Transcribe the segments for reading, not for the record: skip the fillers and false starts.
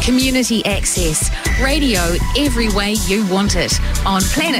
Community access. Radio every way you want it on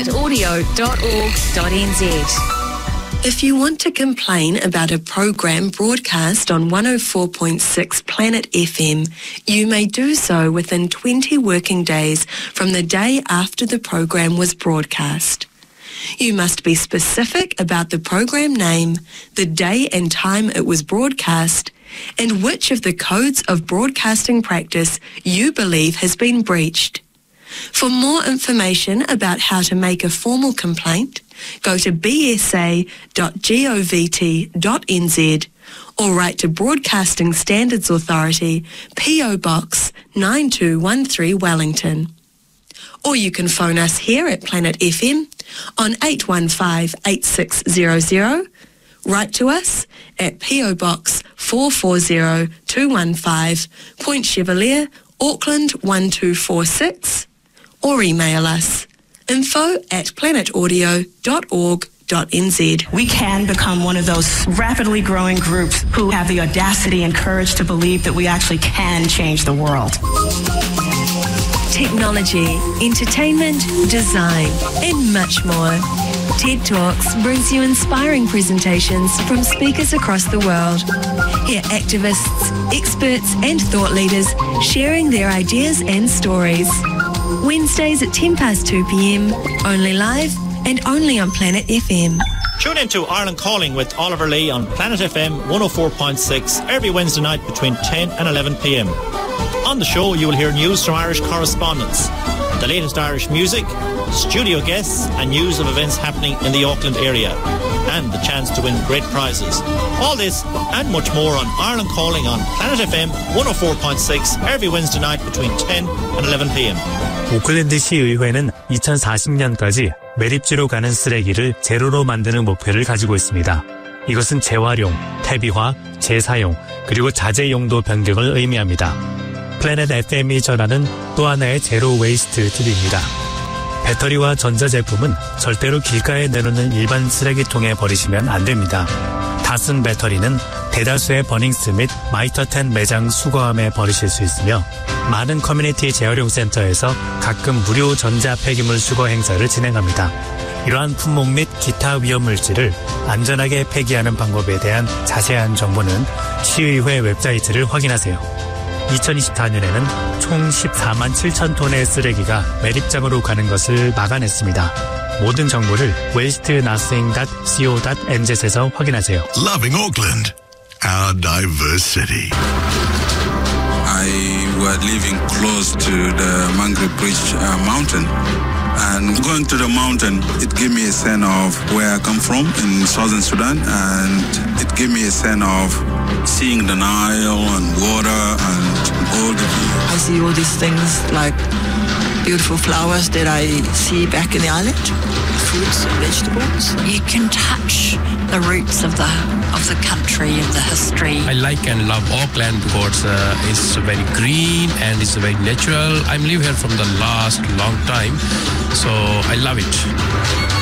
planetaudio.org.nz. If you want to complain about a program broadcast on 104.6 Planet FM, you may do so within 20 working days from the day after the program was broadcast. You must be specific about the program name, the day and time it was broadcast, and which of the codes of broadcasting practice you believe has been breached. For more information about how to make a formal complaint, go to bsa.govt.nz or write to Broadcasting Standards Authority, PO Box 9213 Wellington. Or you can phone us here at Planet FM on 815-8600, write to us at PO Box 440215, Point Chevalier, Auckland 1246, or email us info@planetaudio.org.nz. We can become one of those rapidly growing groups who have the audacity and courage to believe that we actually can change the world. Technology, entertainment, design, and much more. TED Talks brings you inspiring presentations from speakers across the world. Hear activists, experts, and thought leaders sharing their ideas and stories. Wednesdays at 2 p.m, only live and only on Planet FM. Tune in to Ireland Calling with Oliver Lee on Planet FM 104.6 every Wednesday night between 10 and 11 p.m. On the show, you will hear news from Irish correspondents, the latest Irish music, studio guests, and news of events happening in the Auckland area, and the chance to win great prizes. All this and much more on Ireland Calling on Planet FM 104.6 every Wednesday night between 10 and 11 p.m. 오클랜드 시의회는 2040년까지 매립지로 가는 쓰레기를 제로로 만드는 목표를 가지고 있습니다. 이것은 재활용, 퇴비화, 재사용, 그리고 자재 용도 변경을 의미합니다. 플래닛 FM이 전하는 또 하나의 제로 웨이스트 팁입니다. 배터리와 전자제품은 절대로 길가에 내놓는 일반 쓰레기통에 버리시면 안 됩니다. 다 쓴 배터리는 대다수의 버닝스 및 마이터10 매장 수거함에 버리실 수 있으며 많은 커뮤니티 재활용 센터에서 가끔 무료 전자 폐기물 수거 행사를 진행합니다. 이러한 품목 및 기타 위험물질을 안전하게 폐기하는 방법에 대한 자세한 정보는 시의회 웹사이트를 확인하세요. 2024년에는 총 14만 7천 톤의 쓰레기가 매립장으로 가는 것을 막아냈습니다. 모든 정보를 wastenothing.co.nz에서 확인하세요. Loving Auckland, our diverse city. I was living close to the Mangrove Bridge mountain. And going to the mountain, it gave me a sense of where I come from in southern Sudan, and it gave me a sense of seeing the Nile and water and all the view. I see all these things like beautiful flowers that I see back in the island, fruits and vegetables. You can touch the roots of the country, of the history. I like and love Auckland because it's very green and it's very natural. I'm living here from the last long time, so I love it.